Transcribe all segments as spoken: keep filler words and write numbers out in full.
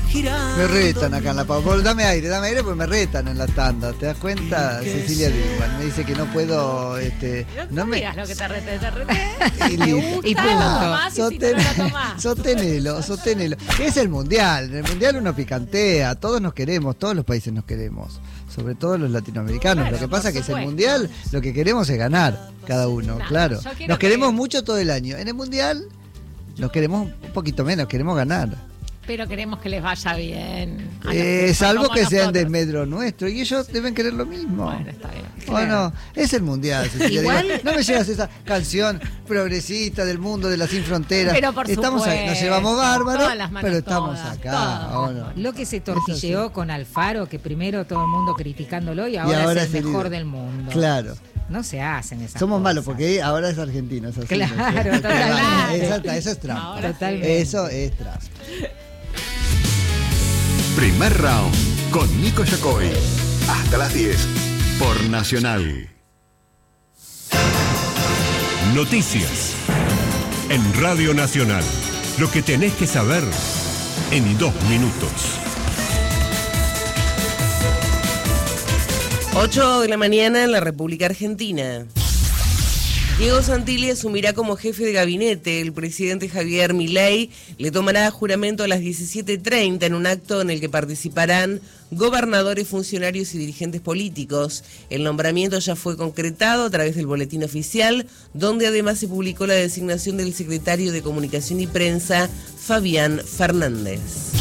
Me retan acá en la pausa. Dame aire, dame aire porque me retan en la tanda. ¿Te das cuenta? Cecilia Dilman me dice que no puedo. Este, no, no me digas lo que te rete, te rete. Y listo. Y punto. Sosten... Sostenelo, sostenelo. Es el mundial. En el mundial uno picantea. Todos nos queremos, todos los países nos queremos. Sobre todo los latinoamericanos. Claro, lo que pasa es que es el mundial, lo que queremos es ganar cada uno, no, claro. Nos queremos que... mucho todo el año. En el mundial nos queremos un poquito menos, queremos ganar. Pero queremos que les vaya bien. Eh, salvo que sean de metro nuestro. Y ellos deben querer lo mismo. Bueno, está bien. Bueno, es el mundial. Igual... Digo, no me llegas esa canción progresista del mundo de las sin fronteras. Pero por estamos supuesto, ahí, nos llevamos bárbaros, pero estamos todas, acá. Todas. ¿O no? Lo que se tortilleó con Alfaro, que primero todo el mundo criticándolo y ahora, y ahora es el mejor del mundo. Claro. No se hacen esas Somos cosas. malos porque ahora es argentino. Es así, claro, ¿no? totalmente. Exacto, eso es trampa. Totalmente. Eso es trampa. Primer round con Nico Yacoy. Hasta las diez por Nacional. Noticias en Radio Nacional. Lo que tenés que saber en dos minutos. ocho de la mañana en la República Argentina. Diego Santilli asumirá como jefe de gabinete. El presidente Javier Milei le tomará juramento a las diecisiete treinta en un acto en el que participarán gobernadores, funcionarios y dirigentes políticos. El nombramiento ya fue concretado a través del boletín oficial, donde además se publicó la designación del secretario de Comunicación y Prensa, Fabián Fernández.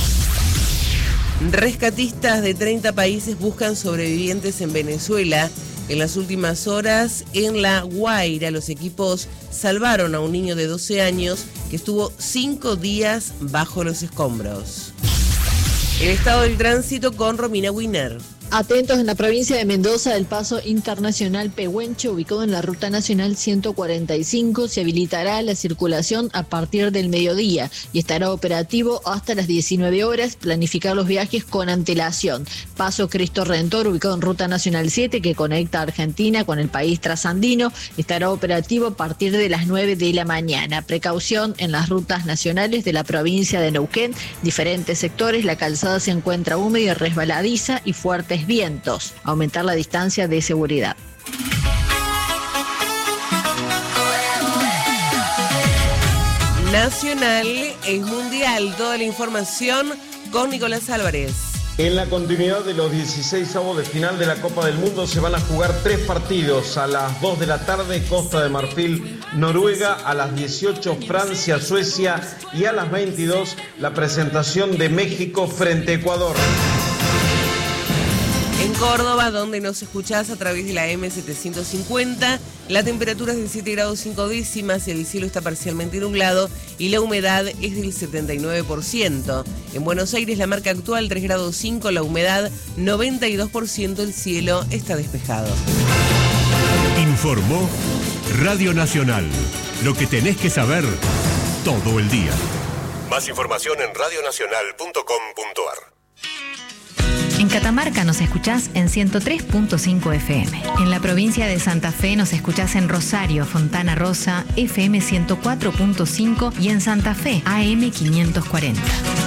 Rescatistas de treinta países buscan sobrevivientes en Venezuela. En las últimas horas, en La Guaira, los equipos salvaron a un niño de doce años que estuvo cinco días bajo los escombros. El estado del tránsito con Romina Winer. Atentos, en la provincia de Mendoza, el paso internacional Pehuenche, ubicado en la ruta nacional ciento cuarenta y cinco, se habilitará la circulación a partir del mediodía y estará operativo hasta las diecinueve horas. Planificar los viajes con antelación. Paso Cristo Redentor, ubicado en ruta nacional siete, que conecta a Argentina con el país trasandino, estará operativo a partir de las nueve de la mañana. Precaución en las rutas nacionales de la provincia de Neuquén. Diferentes sectores, la calzada se encuentra húmeda y resbaladiza y fuerte vientos, aumentar la distancia de seguridad. Nacional es mundial, toda la información con Nicolás Álvarez. En la continuidad de los dieciseisavos de final de la Copa del Mundo se van a jugar tres partidos. A las dos de la tarde, Costa de Marfil, Noruega. A las dieciocho, Francia, Suecia. Y a las veintidós, la presentación de México frente a Ecuador. En Córdoba, donde nos escuchás a través de la eme setecientos cincuenta, la temperatura es de siete grados cinco décimas, el cielo está parcialmente nublado y la humedad es del setenta y nueve por ciento. En Buenos Aires, la marca actual tres grados cinco, la humedad noventa y dos por ciento, el cielo está despejado. Informó Radio Nacional. Lo que tenés que saber todo el día. Más información en radio nacional punto com punto a r. En Catamarca nos escuchás en ciento tres punto cinco F M. En la provincia de Santa Fe nos escuchás en Rosario, Fontana Rosa, F M ciento cuatro punto cinco y en Santa Fe, A M quinientos cuarenta.